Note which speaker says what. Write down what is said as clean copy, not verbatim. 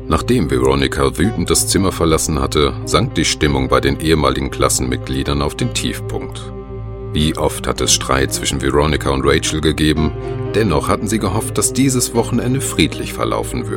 Speaker 1: Nachdem Veronica wütend das Zimmer verlassen hatte, sank die Stimmung bei den ehemaligen Klassenmitgliedern auf den Tiefpunkt. Wie oft hat es Streit zwischen Veronica und Rachel gegeben, dennoch hatten sie gehofft, dass dieses Wochenende friedlich verlaufen würde.